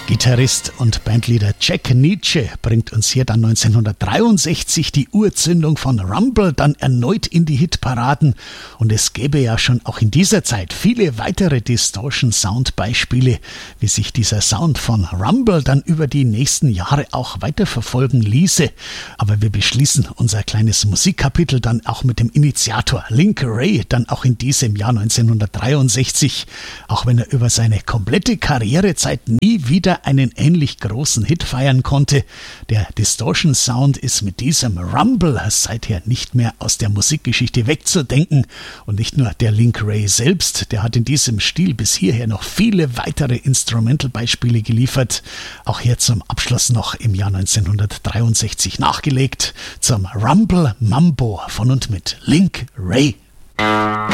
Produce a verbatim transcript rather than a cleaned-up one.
Gitarrist und Bandleader Jack Nitzsche bringt uns hier dann neunzehnhundertdreiundsechzig die Urzündung von Rumble dann erneut in die Hitparaden. Und es gäbe ja schon auch in dieser Zeit viele weitere Distortion-Sound-Beispiele, wie sich dieser Sound von Rumble dann über die nächsten Jahre auch weiterverfolgen ließe. Aber wir beschließen unser kleines Musikkapitel dann auch mit dem Initiator Link Wray, dann auch in diesem Jahr neunzehnhundertdreiundsechzig, auch wenn er über seine komplette Karrierezeit nie wieder einen ähnlich großen Hit feiern konnte. Der Distortion Sound ist mit diesem Rumble seither nicht mehr aus der Musikgeschichte wegzudenken. Und nicht nur der Link Wray selbst, der hat in diesem Stil bis hierher noch viele weitere Instrumental-Beispiele geliefert. Auch hier zum Abschluss noch im Jahr neunzehnhundertdreiundsechzig nachgelegt zum Rumble Mambo von und mit Link Wray.